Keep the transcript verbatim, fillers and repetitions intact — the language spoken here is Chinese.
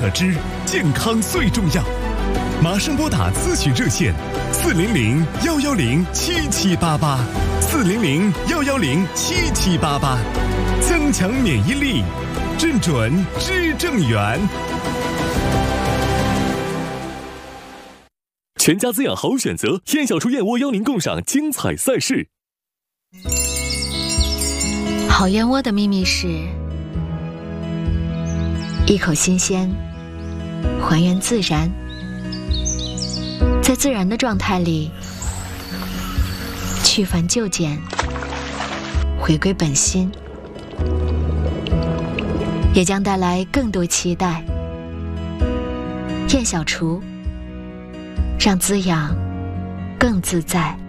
可知，健康最重要。马上拨打咨询热线：四零零幺幺零七七八八，四零零幺幺零七七八八，增强免疫力，正准知正源。 全家滋养好选择，燕小厨燕窝邀您共赏精彩赛事。 好燕窝的秘密是一口新鲜，还原自然，在自然的状态里去繁就简，回归本心，也将带来更多期待。燕小厨，让滋养更自在。